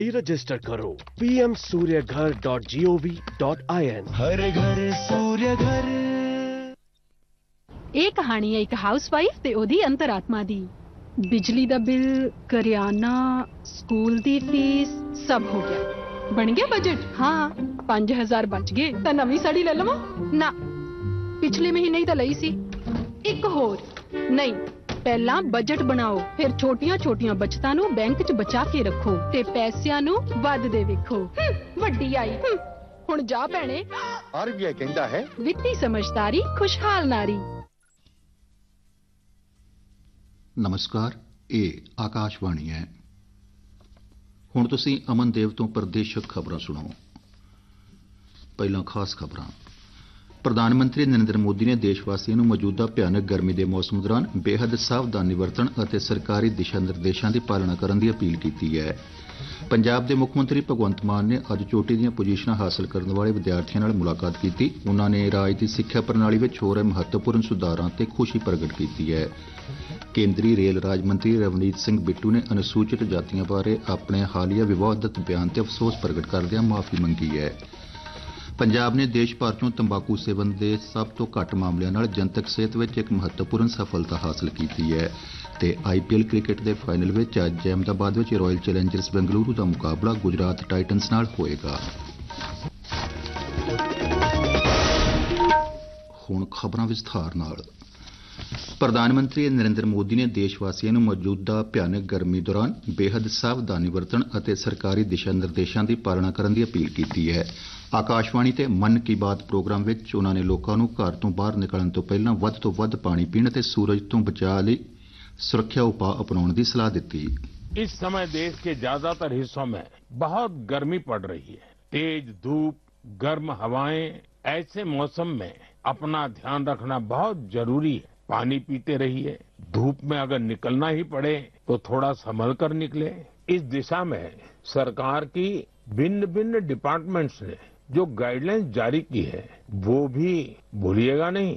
Register करो pmsuryaghar.gov.in। हर घर सूर्य घर। ਇਹ ਕਹਾਣੀ ਹੈ ਇੱਕ ਹਾਊਸਵਾਈਫ ਤੇ ਉਹਦੀ ਅੰਤਰਾਤਮਾ ਦੀ। ਬਿਜਲੀ ਦਾ ਬਿੱਲ, ਕਰਿਆਨਾ, ਸਕੂਲ ਦੀ ਫੀਸ ਸਭ ਹੋ ਗਿਆ। ਬਣ ਗਿਆ ਬਜਟ? ਹਾਂ, 5000 ਬਚ ਗਏ। ਤਾਂ ਨਵੀਂ ਸਾੜੀ ਲੈ ਲਵਾਂ? ਨਾ, ਪਿਛਲੇ ਮਹੀਨੇ ਹੀ ਤਾਂ ਲਈ ਸੀ। ਇੱਕ ਹੋਰ ਨਹੀਂ, ਪਹਿਲਾਂ ਬਜਟ ਬਣਾਓ, ਫਿਰ ਛੋਟੀਆਂ-ਛੋਟੀਆਂ ਬਚਤਾਂ ਨੂੰ ਬੈਂਕ 'ਚ ਬਚਾ ਕੇ ਰੱਖੋ ਤੇ ਪੈਸਿਆਂ ਨੂੰ ਵੱਧਦੇ ਵੇਖੋ। ਵੱਡੀ ਆਈ। ਹੁਣ ਜਾ ਭੈਣੇ। RBI ਕਹਿੰਦਾ ਹੈ ਵਿੱਤੀ ਸਮਝਦਾਰੀ ਖੁਸ਼ਹਾਲ ਨਾਰੀ। ਨਮਸਕਾਰ, ਇਹ ਆਕਾਸ਼ਵਾਣੀ ਹੈ। ਹੁਣ ਤੁਸੀਂ ਅਮਨ ਦੇਵ ਤੋਂ ਪ੍ਰਦੇਸ਼ਕ ਖਬਰਾਂ ਸੁਣੋ। ਪਹਿਲਾਂ ਖਾਸ ਖਬਰਾਂ। ਪ੍ਰਧਾਨ ਮੰਤਰੀ ਨਰਿੰਦਰ ਮੋਦੀ ਨੇ ਦੇਸ਼ ਵਾਸੀਆਂ ਨੂੰ ਮੌਜੂਦਾ ਭਿਆਨਕ ਗਰਮੀ ਦੇ ਮੌਸਮ ਦੌਰਾਨ ਬੇਹੱਦ ਸਾਵਧਾਨੀ ਵਰਤਣ ਅਤੇ ਸਰਕਾਰੀ ਦਿਸ਼ਾ ਨਿਰਦੇਸ਼ਾਂ ਦੀ ਪਾਲਣਾ ਕਰਨ ਦੀ ਅਪੀਲ ਕੀਤੀ ਹੈ। ਪੰਜਾਬ ਦੇ ਮੁੱਖ ਮੰਤਰੀ ਭਗਵੰਤ ਮਾਨ ਨੇ ਅੱਜ ਚੋਟੀ ਦੀਆਂ ਪੋਜੀਸ਼ਨਾਂ ਹਾਸਲ ਕਰਨ ਵਾਲੇ ਵਿਦਿਆਰਥੀਆਂ ਨਾਲ ਮੁਲਾਕਾਤ ਕੀਤੀ। ਉਨ੍ਹਾਂ ਨੇ ਰਾਜ ਦੀ ਸਿੱਖਿਆ ਪ੍ਰਣਾਲੀ ਵਿੱਚ ਹੋ ਰਹੇ ਮਹੱਤਵਪੂਰਨ ਸੁਧਾਰਾਂ ਤੇ ਖੁਸ਼ੀ ਪ੍ਰਗਟ ਕੀਤੀ ਹੈ। ਕੇਂਦਰੀ ਰੇਲ ਰਾਜ ਮੰਤਰੀ ਰਵਨੀਤ ਸਿੰਘ ਬਿੱਟੂ ਨੇ ਅਨੁਸੂਚਿਤ ਜਾਤੀਆਂ ਬਾਰੇ ਆਪਣੇ ਹਾਲੀਆ ਵਿਵਾਦਤ ਬਿਆਨ ਤੇ ਅਫਸੋਸ ਪ੍ਰਗਟ ਕਰਦਿਆਂ ਮਾਫੀ ਮੰਗੀ ਹੈ। ਪੰਜਾਬ ਨੇ ਦੇਸ਼ ਭਰ ਚੋਂ ਤੰਬਾਕੂ ਸੇਵਨ ਦੇ ਸਭ ਤੋਂ ਘੱਟ ਮਾਮਲਿਆਂ ਨਾਲ ਜਨਤਕ ਸਿਹਤ ਵਿੱਚ ਇੱਕ ਮਹੱਤਵਪੂਰਨ ਸਫਲਤਾ ਹਾਸਲ ਕੀਤੀ ਹੈ ਤੇ IPL ਕ੍ਰਿਕਟ ਦੇ ਫਾਈਨਲ ਵਿੱਚ ਅੱਜ ਅਹਿਮਦਾਬਾਦ ਵਿੱਚ ਰਾਇਲ ਚੈਲੰਜਰਸ ਬੈਂਗਲੁਰੂ ਦਾ ਮੁਕਾਬਲਾ ਗੁਜਰਾਤ ਟਾਈਟਨਸ ਨਾਲ ਹੋਏਗਾ। ਹੁਣ ਖਬਰਾਂ ਵਿਸਥਾਰ ਨਾਲ। ਪ੍ਰਧਾਨ ਮੰਤਰੀ ਨਰਿੰਦਰ ਮੋਦੀ ਨੇ ਦੇਸ਼ ਵਾਸੀਆਂ ਨੂੰ ਮੌਜੂਦਾ ਭਿਆਨਕ ਗਰਮੀ ਦੌਰਾਨ ਬੇਹੱਦ ਸਾਵਧਾਨੀ ਵਰਤਣ ਅਤੇ ਸਰਕਾਰੀ ਦਿਸ਼ਾ ਨਿਰਦੇਸ਼ਾਂ ਦੀ ਪਾਲਣਾ ਕਰਨ ਦੀ ਅਪੀਲ ਕੀਤੀ ਹੈ। ਆਕਾਸ਼ਵਾਣੀ ਤੇ ਮਨ ਕੀ ਬਾਤ ਪ੍ਰੋਗਰਾਮ ਵਿੱਚ ਉਨ੍ਹਾਂ ਨੇ ਲੋਕਾਂ ਨੂੰ ਘਰ ਤੋਂ ਬਾਹਰ ਨਿਕਲਣ ਤੋਂ ਪਹਿਲਾਂ ਵੱਧ ਤੋਂ ਵੱਧ ਪਾਣੀ ਪੀਣ ਅਤੇ ਸੂਰਜ ਤੋਂ ਬਚਾਅ ਲਈ ਸੁਰੱਖਿਆ ਉਪਾਅ ਅਪਣਾਉਣ ਦੀ ਸਲਾਹ ਦਿੱਤੀ। इस समय देश के ज्यादातर हिस्सों में बहुत गर्मी पड़ रही है। तेज धूप, गर्म हवाएं, ऐसे मौसम में अपना ध्यान रखना बहुत जरूरी है। पानी पीते रहिए। धूप में अगर निकलना ही पड़े तो थोड़ा संभल कर निकले। इस दिशा में सरकार की भिन्न भिन्न डिपार्टमेंट्स ने जो गाइडलाइंस जारी की है वो भी भूलिएगा नहीं।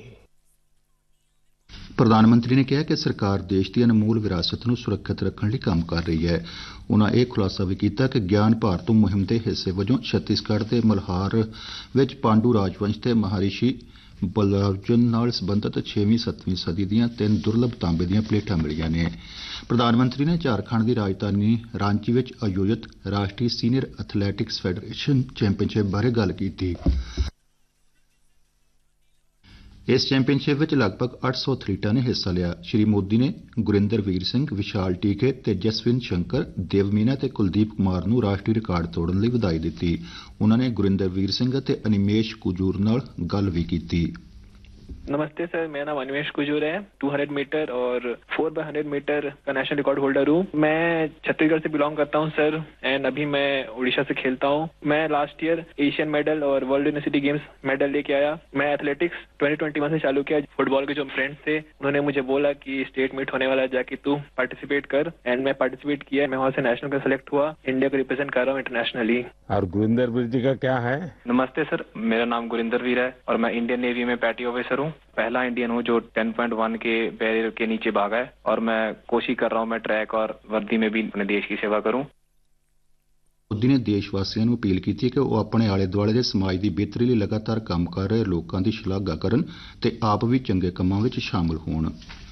ਪ੍ਰਧਾਨ ਮੰਤਰੀ ਨੇ ਕਿਹਾ ਕਿ ਸਰਕਾਰ ਦੇਸ਼ ਦੀ ਅਨਮੋਲ ਵਿਰਾਸਤ ਨੂੰ ਸੁਰੱਖਿਅਤ ਰੱਖਣ ਲਈ ਕੰਮ ਕਰ ਰਹੀ ਹੈ। ਉਨ੍ਹਾਂ ਇਹ ਖੁਲਾਸਾ ਵੀ ਕੀਤਾ ਕਿ ਗਿਆਨ ਭਾਰਤ ਮੁਹਿੰਮ ਦੇ ਹਿੱਸੇ ਵਜੋਂ ਛੱਤੀਸਗੜ੍ਹ ਦੇ ਮਲਹਾਰ ਵਿੱਚ ਪਾਂਡੂ ਰਾਜਵੰਸ਼ ਤੇ ਮਹਾਰਿਸ਼ੀ ਬਲਰਾਜਨ ਨਾਲ ਸੰਬੰਧਿਤ 6ਵੀਂ-7ਵੀਂ ਸਦੀ ਦੀਆਂ 3 ਦੁਰਲੱਭ ਤਾਂਬੇ ਦੀਆਂ ਪਲੇਟਾਂ ਮਿਲੀਆਂ ਨੇ। ਪ੍ਰਧਾਨ ਮੰਤਰੀ ਨੇ ਝਾਰਖੰਡ ਦੀ ਰਾਜਧਾਨੀ ਰਾਂਚੀ ਵਿੱਚ ਆਯੋਜਿਤ ਰਾਸ਼ਟਰੀ ਸੀਨੀਅਰ ਐਥਲੈਟਿਕਸ ਫੈਡਰੇਸ਼ਨ ਚੈਂਪੀਅਨਸ਼ਿਪ ਬਾਰੇ ਗੱਲ ਕੀਤੀ। ਇਸ ਚੈਂਪੀਅਨਸ਼ਿਪ ਵਿੱਚ ਲਗਭਗ 800 ਐਥਲੀਟਾਂ ਨੇ ਹਿੱਸਾ ਲਿਆ। ਸ਼੍ਰੀ ਮੋਦੀ ਨੇ ਗੁਰਿੰਦਰ ਵੀਰ ਸਿੰਘ, ਵਿਸ਼ਾਲ ਟੀਕੇ, ਤੇਜਸਵਿਨ ਸ਼ੰਕਰ, ਦੇਵਮੀਨਾ ਤੇ ਕੁਲਦੀਪ ਕੁਮਾਰ ਨੂੰ ਰਾਸ਼ਟਰੀ ਰਿਕਾਰਡ ਤੋੜਨ ਲਈ ਵਧਾਈ ਦਿੱਤੀ। ਉਨ੍ਹਾਂ ਨੇ ਗੁਰਿੰਦਰ ਵੀਰ ਸਿੰਘ ਅਤੇ ਅਨਿਮੇਸ਼ ਕੁਜੂਰ ਨਾਲ ਗੱਲ ਵੀ ਕੀਤੀ। नमस्ते सर, मेरा नाम अनिमेश कुजूर है। 200 मीटर और 4x100 मीटर का नेशनल रिकॉर्ड होल्डर हूँ। मैं छत्तीसगढ़ से बिलोंग करता हूँ सर, एंड अभी मैं उड़ीसा से खेलता हूँ। मैं लास्ट ईयर एशियन मेडल और वर्ल्ड यूनिवर्सिटी गेम्स मेडल लेके आया। मैं एथलेटिक्स 2021 से चालू किया। फुटबॉल के जो फ्रेंड्स थे उन्होंने मुझे बोला कि स्टेट मीट होने वाला है, जाके तू पार्टिसिपेट कर, एंड मैं पार्टिसिपेट किया। मैं वहाँ से नेशनल का सिलेक्ट हुआ। इंडिया को रिप्रेजेंट कर रहा हूँ इंटरनेशनली। और गुरिंदर वीर जी का क्या है? नमस्ते सर, मेरा नाम गुरिंदर वीर है और मैं इंडियन नेवी में पैटी ऑफिसर हूँ। पहला इंडियन हूँ जो 10.1 के बैरियर के नीचे भागा है, और मैं कोशिश कर रहा हूँ मैं ट्रैक और वर्दी में भी अपने देश की सेवा करूँ। ਮੋਦੀ ਨੇ ਦੇਸ਼ ਵਾਸੀਆਂ ਨੂੰ ਅਪੀਲ ਕੀਤੀ ਕਿ ਉਹ ਆਪਣੇ ਆਲੇ ਦੁਆਲੇ ਦੇ ਸਮਾਜ ਦੀ ਬਿਹਤਰੀ ਲਈ ਲਗਾਤਾਰ ਕੰਮ ਕਰ ਰਹੇ ਲੋਕਾਂ ਦੀ ਸ਼ਲਾਘਾ ਕਰਨ ਤੇ ਆਪ ਵੀ ਚੰਗੇ ਕੰਮਾਂ ਵਿੱਚ ਸ਼ਾਮਲ ਹੋਣ।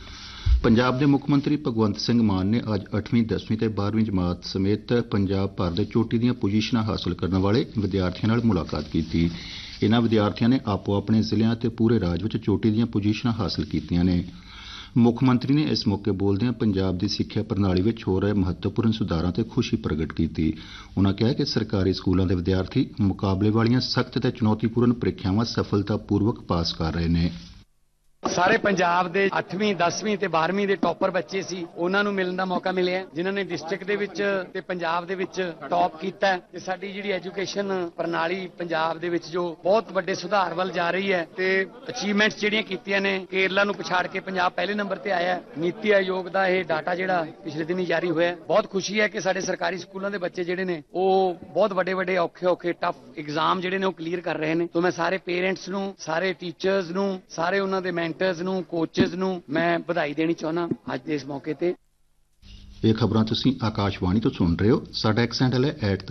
ਪੰਜਾਬ ਦੇ ਮੁੱਖ ਮੰਤਰੀ ਭਗਵੰਤ ਸਿੰਘ ਮਾਨ ਨੇ ਅੱਜ 8ਵੀਂ 10ਵੀਂ ਤੇ 12ਵੀਂ ਜਮਾਤ ਸਮੇਤ ਪੰਜਾਬ ਭਰ ਦੇ ਚੋਟੀ ਦੀਆਂ ਪੋਜੀਸ਼ਨਾਂ ਹਾਸਲ ਕਰਨ ਵਾਲੇ ਵਿਦਿਆਰਥੀਆਂ ਨਾਲ ਮੁਲਾਕਾਤ ਕੀਤੀ। ਇਨ੍ਹਾਂ ਵਿਦਿਆਰਥੀਆਂ ਨੇ ਆਪੋ ਆਪਣੇ ਜ਼ਿਲ੍ਹਿਆਂ ਤੇ ਪੂਰੇ ਰਾਜ ਵਿੱਚ ਚੋਟੀ ਦੀਆਂ ਪੋਜੀਸ਼ਨਾਂ ਹਾਸਲ ਕੀਤੀਆਂ ਨੇ। ਮੁੱਖ ਮੰਤਰੀ ਨੇ ਇਸ ਮੌਕੇ ਬੋਲਦਿਆਂ ਪੰਜਾਬ ਦੀ ਸਿੱਖਿਆ ਪ੍ਰਣਾਲੀ ਵਿੱਚ ਹੋ ਰਹੇ ਮਹੱਤਵਪੂਰਨ ਸੁਧਾਰਾਂ ਤੇ ਖੁਸ਼ੀ ਪ੍ਰਗਟ ਕੀਤੀ। ਉਨ੍ਹਾਂ ਕਿਹਾ ਕਿ ਸਰਕਾਰੀ ਸਕੂਲਾਂ ਦੇ ਵਿਦਿਆਰਥੀ ਮੁਕਾਬਲੇ ਵਾਲੀਆਂ ਸਖਤ ਤੇ ਚੁਣੌਤੀਪੂਰਨ ਪ੍ਰੀਖਿਆਵਾਂ ਸਫਲਤਾਪੂਰਵਕ ਪਾਸ ਕਰ ਰਹੇ ਨੇ। ਸਾਰੇ ਪੰਜਾਬ ਦੇ 8ਵੀਂ 10ਵੀਂ ਤੇ 12ਵੀਂ ਦੇ ਟੌਪਰ ਬੱਚੇ ਸੀ, ਉਹਨਾਂ ਨੂੰ ਮਿਲਣ ਦਾ ਮੌਕਾ ਮਿਲਿਆ ਜਿਨ੍ਹਾਂ ਨੇ ਡਿਸਟ੍ਰਿਕਟ ਦੇ ਵਿੱਚ ਤੇ ਪੰਜਾਬ ਦੇ ਵਿੱਚ ਟੌਪ ਕੀਤਾ। ਤੇ ਸਾਡੀ ਜਿਹੜੀ ਐਜੂਕੇਸ਼ਨ ਪ੍ਰਣਾਲੀ ਪੰਜਾਬ ਦੇ ਵਿੱਚ ਜੋ ਬਹੁਤ ਵੱਡੇ ਸੁਧਾਰ ਵੱਲ ਜਾ ਰਹੀ ਹੈ ਤੇ ਅਚੀਵਮੈਂਟਸ ਜਿਹੜੀਆਂ ਕੀਤੀਆਂ ਨੇ, ਕੇਰਲਾ ਨੂੰ ਪਛਾੜ ਕੇ ਪੰਜਾਬ ਪਹਿਲੇ ਨੰਬਰ ਤੇ ਆਇਆ। ਨੀਤੀ ਆਯੋਗ ਦਾ ਇਹ ਡਾਟਾ ਜਿਹੜਾ ਪਿਛਲੇ ਦਿਨੀ ਜਾਰੀ ਹੋਇਆ, ਬਹੁਤ ਖੁਸ਼ੀ ਹੈ ਕਿ ਸਾਡੇ ਸਰਕਾਰੀ ਸਕੂਲਾਂ ਦੇ ਬੱਚੇ ਜਿਹੜੇ ਨੇ ਉਹ ਬਹੁਤ ਵੱਡੇ ਔਖੇ ਟਫ ਐਗਜ਼ਾਮ ਜਿਹੜੇ ਨੇ ਉਹ ਕਲੀਅਰ ਕਰ ਰਹੇ ਨੇ। ਤਾਂ ਮੈਂ ਸਾਰੇ ਪੇਰੈਂਟਸ ਨੂੰ, ਸਾਰੇ ਟੀਚਰਸ ਨੂੰ, ਸਾਰੇ ਉਹਨਾਂ ਦੇ ਮੈਂਟਰਸ ਨੂੰ, ਕੋਚਸ ਨੂੰ ਮੈਂ ਵਧਾਈ ਦੇਣੀ ਚਾਹੁੰਦਾ ਅੱਜ ਦੇ ਇਸ ਮੌਕੇ ਤੇ। ਇਹ ਖਬਰਾਂ ਤੁਸੀਂ ਆਕਾਸ਼ਵਾਣੀ ਤੋਂ ਸੁਣ ਰਹੇ ਹੋ। ਸਾਡਾ ਐਕਸ ਹੈਂਡਲ ਹੈ